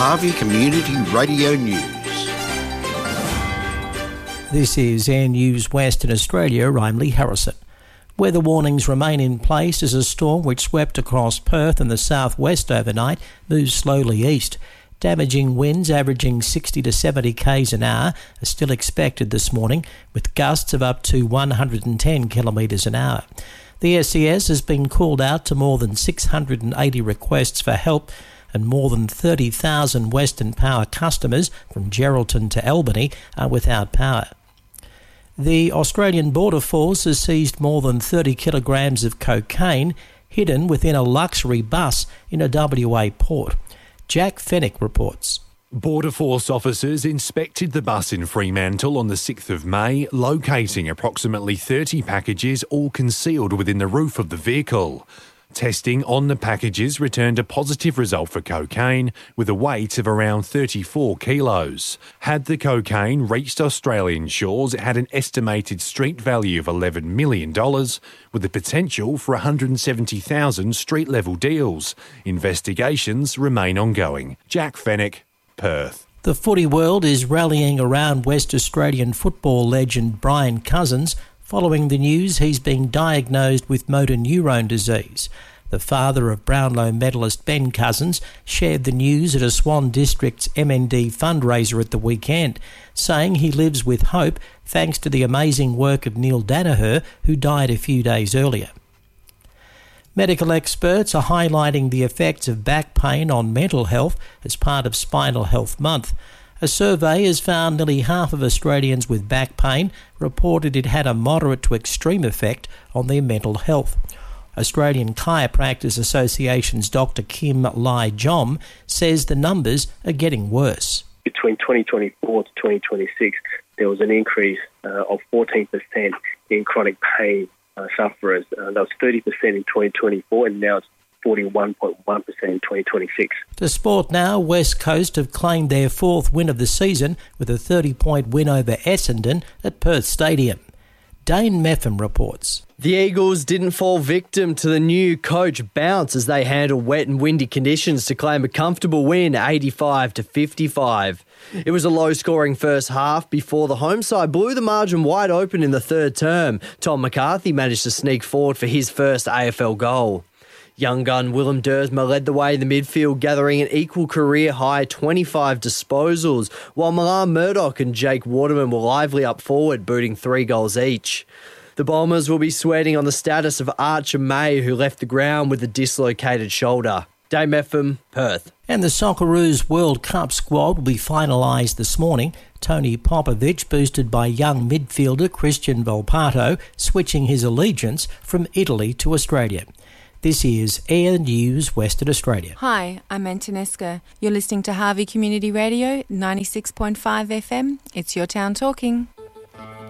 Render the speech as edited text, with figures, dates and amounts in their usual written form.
Harvey Community Radio News. This is Air News Western Australia. I'm Lee Harrison. Weather warnings remain in place as a storm which swept across Perth and the southwest overnight moves slowly east. Damaging winds averaging 60 to 70 k's an hour are still expected this morning, with gusts of up to 110 kilometres an hour. The SES has been called out to more than 680 requests for help, and more than 30,000 Western Power customers from Geraldton to Albany are without power. The Australian Border Force has seized more than 30 kilograms of cocaine hidden within a luxury bus in a WA port. Jack Fennick reports. Border Force officers inspected the bus in Fremantle on the 6th of May, locating approximately 30 packages all concealed within the roof of the vehicle. Testing on the packages returned a positive result for cocaine, with a weight of around 34 kilos. Had the cocaine reached Australian shores, it had an estimated street value of $11 million, with the potential for 170,000 street-level deals. Investigations remain ongoing. Jack Fennick, Perth. The footy world is rallying around West Australian football legend Brian Cousins following the news he's been diagnosed with motor neurone disease. The father of Brownlow medalist Ben Cousins shared the news at a Swan District's MND fundraiser at the weekend, saying he lives with hope thanks to the amazing work of Neil Danaher, who died a few days earlier. Medical experts are highlighting the effects of back pain on mental health as part of Spinal Health Month. A survey has found nearly half of Australians with back pain reported it had a moderate to extreme effect on their mental health. Australian Chiropractors Association's Dr. Kim Lai Jom says the numbers are getting worse. Between 2024 to 2026, there was an increase of 14% in chronic pain sufferers. That was 30% in 2024, and now it's 41.1% in 2026. To sport now, West Coast have claimed their fourth win of the season with a 30-point win over Essendon at Perth Stadium. Dane Meffam reports. The Eagles didn't fall victim to the new coach bounce as they handled wet and windy conditions to claim a comfortable win, 85 to 55. It was a low-scoring first half before the home side blew the margin wide open in the third term. Tom McCarthy managed to sneak forward for his first AFL goal. Young gun Willem Dersma led the way in the midfield, gathering an equal career-high 25 disposals, while Milan Murdoch and Jake Waterman were lively up forward, booting 3 goals each. The Bombers will be sweating on the status of Archer May, who left the ground with a dislocated shoulder. Dame FM, Perth. And the Socceroos World Cup squad will be finalised this morning. Tony Popovic, boosted by young midfielder Christian Volpato, switching his allegiance from Italy to Australia. This is Air News Western Australia. Hi, I'm Antonesca. You're listening to Harvey Community Radio, 96.5 FM. It's your town talking.